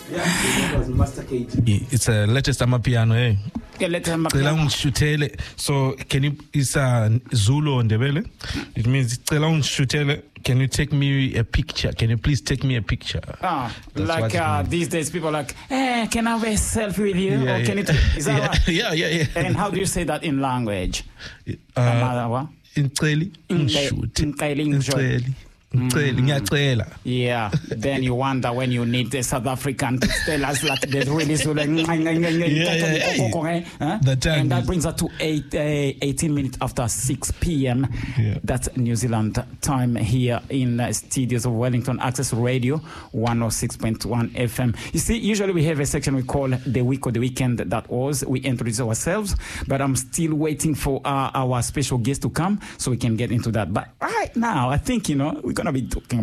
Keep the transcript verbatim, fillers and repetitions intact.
Yeah, that was Master K T. It's a latest amapiano, eh? Yeah, let him Cela ungishutele. So can you is a Zulu on the belly? It means cela ungishutele. Can you take me a picture? Can you please take me a picture? Ah, That's like what it uh, means. these days, people are like, eh, can I have a selfie with you? Yeah, or can yeah. you? T- is that yeah, right? yeah, yeah, yeah. And how do you say that in language? Uh, Another one? Inceli, ngishute. Inceli, ngishute. Inceli, ngiceli, ngiyacela. Yeah, then you wonder when you need the South African to tell us like there's really so like, yeah, yeah. huh? The time And that is- brings us to eight, uh, eighteen minutes after six p.m. Yeah. That's New Zealand time here in the studios of Wellington Access Radio one oh six point one F M. You see, usually we have a section we call the week or the weekend that was. We introduce ourselves, but I'm still waiting for uh, our special guest to come so we can get into that. But right now, I think, you know, we're going to be talking